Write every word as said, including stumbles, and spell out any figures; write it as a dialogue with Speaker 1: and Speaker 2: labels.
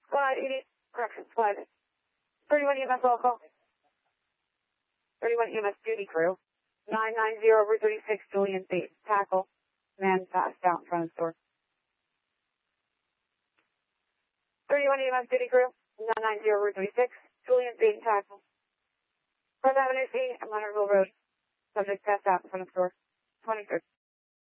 Speaker 1: Squad eighty, correction, squad thirty-one E M S local. thirty-one E M S duty crew. nine nine zero Route thirty-six, Julian Bait. Tackle. Man passed out in front of the store. thirty-one E M S duty crew. nine nine zero Route thirty-six, Julian Bait. Tackle. Front Avenue C and Leonardville Road. Subject passed out in front of the store. twenty-third.